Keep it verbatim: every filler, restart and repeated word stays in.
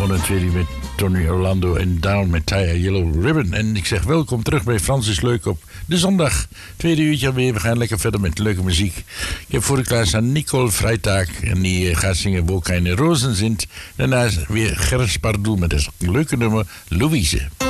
gewoon een tweede met Tony Orlando en Down met Taya Yellow Ribbon. En ik zeg welkom terug bij Frans is Leuk op de zondag. Tweede uurtje alweer. We gaan lekker verder met leuke muziek. Ik heb voor de klaarstaan Nicole Vrijtaak. En die gaat zingen Wo keine Rosen sind. Daarna weer Gers Pardoel met een leuke nummer Louise.